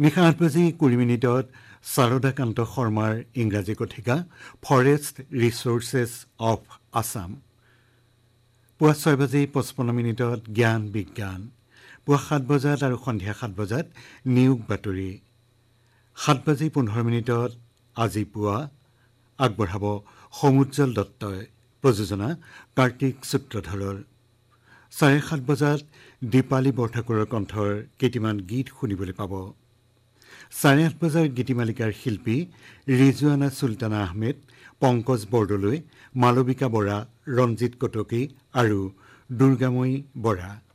নিশা 8:20 শাৰদাকান্ত শৰ্মাৰ ইংৰাজী কথিকা ফৰেষ্ট ৰিচোৰ্চেছ অফ আছাম। পুৱা 6:55 জ্ঞান বিজ্ঞান। পুৱা 7 আৰু সন্ধিয়া 7 নিয়োগ বাতৰি। 7:15 আজি পুৱা আগবঢ়াব সমুজ্জ্বল দত্তই। প্ৰযোজনা কাৰ্তিক সূত্ৰধৰৰ। 7:30 দীপালী বৰঠাকুৰৰ কণ্ঠৰ কেইটিমান গীত শুনিবলৈ পাব। 8:30 গীতিমালিকাৰ শিল্পী ৰিজৱানা চুলতানা আহমেদ, পংকজ বৰদলৈ, মালবিকা বৰা, ৰঞ্জিত কটকী আৰু দুৰ্গাময়ী বৰা।